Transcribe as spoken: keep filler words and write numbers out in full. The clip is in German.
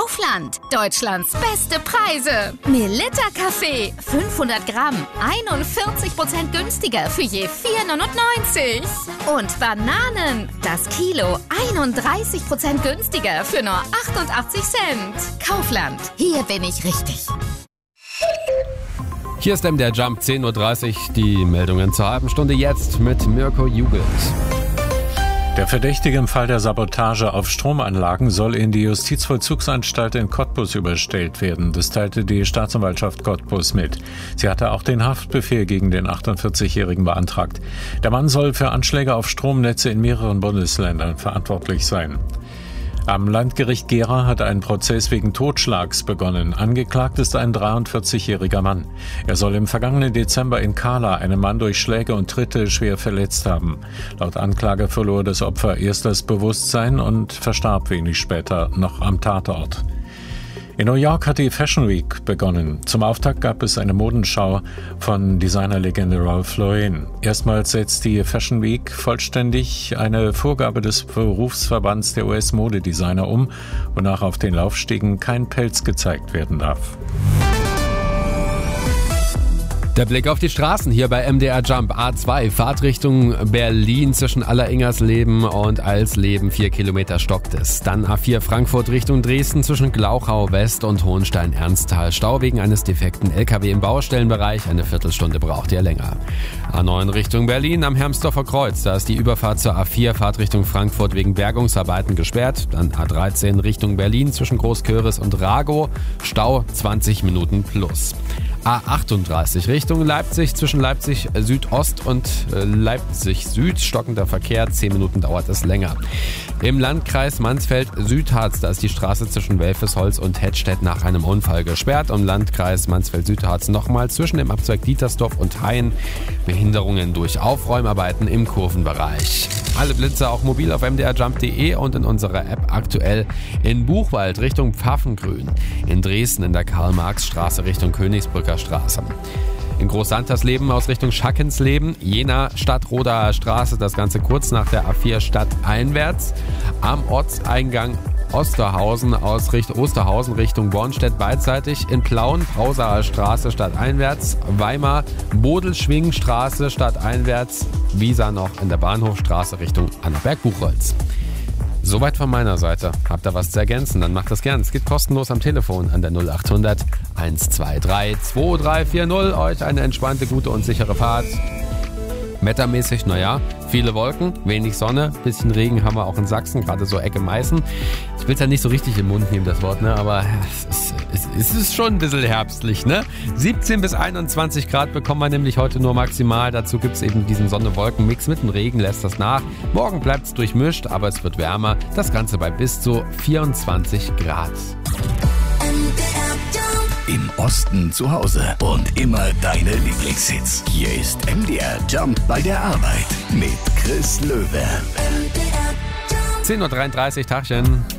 Kaufland. Deutschlands beste Preise. Melitta Kaffee. fünfhundert Gramm. einundvierzig Prozent günstiger für je vier neunundneunzig. Und Bananen. Das Kilo. einunddreißig Prozent günstiger für nur achtundachtzig Cent. Kaufland. Hier bin ich richtig. Hier ist M D R Jump, zehn Uhr dreißig, die Meldungen zur halben Stunde jetzt mit Mirko Jugelt. Der Verdächtige im Fall der Sabotage auf Stromanlagen soll in die Justizvollzugsanstalt in Cottbus überstellt werden. Das teilte die Staatsanwaltschaft Cottbus mit. Sie hatte auch den Haftbefehl gegen den achtundvierzigjährigen beantragt. Der Mann soll für Anschläge auf Stromnetze in mehreren Bundesländern verantwortlich sein. Am Landgericht Gera hat ein Prozess wegen Totschlags begonnen. Angeklagt ist ein dreiundvierzigjähriger Mann. Er soll im vergangenen Dezember in Kala einen Mann durch Schläge und Tritte schwer verletzt haben. Laut Anklage verlor das Opfer erst das Bewusstsein und verstarb wenig später noch am Tatort. In New York hat die Fashion Week begonnen. Zum Auftakt gab es eine Modenschau von Designerlegende Ralph Lauren. Erstmals setzt die Fashion Week vollständig eine Vorgabe des Berufsverbands der U S-Modedesigner um, wonach auf den Laufstegen kein Pelz gezeigt werden darf. Der Blick auf die Straßen hier bei M D R Jump. A zwei, Fahrtrichtung Berlin zwischen Alleringersleben und Alsleben, vier Kilometer stockt es. Dann A vier Frankfurt Richtung Dresden zwischen Glauchau West und Hohenstein-Ernsthal. Stau wegen eines defekten L K W im Baustellenbereich. Eine Viertelstunde braucht ihr länger. A neun Richtung Berlin am Hermsdorfer Kreuz. Da ist die Überfahrt zur A vier Fahrtrichtung Frankfurt wegen Bergungsarbeiten gesperrt. Dann A dreizehn Richtung Berlin zwischen Großköris und Ragow. Stau zwanzig Minuten plus. A achtunddreißig Richtung Leipzig zwischen Leipzig Südost und Leipzig Süd. Stockender Verkehr, zehn Minuten dauert es länger. Im Landkreis Mansfeld-Südharz, da ist die Straße zwischen Welfesholz und Hettstedt nach einem Unfall gesperrt. Im Landkreis Mansfeld-Südharz nochmal zwischen dem Abzweig Dietersdorf und Hain. Behinderungen durch Aufräumarbeiten im Kurvenbereich. Alle Blitze auch mobil auf m d r jump punkt d e und in unserer App aktuell in Buchwald Richtung Pfaffengrün. In Dresden in der Karl-Marx-Straße Richtung Königsbrücker Straße. In Großsantersleben aus Richtung Schackensleben, Jena Stadtrodaer Straße, das Ganze kurz nach der A vier stadteinwärts. Am Ortseingang Osterhausen aus Richtung Osterhausen Richtung Bornstedt beidseitig. In Plauen Brausaer Straße stadteinwärts, Weimar Bodelschwingenstraße stadteinwärts, Wiesa noch in der Bahnhofstraße Richtung Annaberg-Buchholz. Soweit von meiner Seite. Habt ihr was zu ergänzen, dann macht das gern. Es geht kostenlos am Telefon an der null acht hundert eins zwei drei zwei drei vier null. Euch eine entspannte, gute und sichere Fahrt. Wettermäßig, naja, viele Wolken, wenig Sonne, bisschen Regen haben wir auch in Sachsen, gerade so Ecke Meißen. Ich will es ja nicht so richtig im Mund nehmen, das Wort, ne? Aber es ist, es ist schon ein bisschen herbstlich, ne? siebzehn bis einundzwanzig Grad bekommen wir nämlich heute nur maximal. Dazu gibt es eben diesen Sonne-Wolken-Mix mit dem Regen, lässt das nach. Morgen bleibt es durchmischt, aber es wird wärmer. Das Ganze bei bis zu vierundzwanzig Grad. Im Osten zu Hause und immer deine Lieblingshits. Hier ist M D R Jump bei der Arbeit mit Chris Löwe. zehn Uhr dreiunddreißig, Tagchen.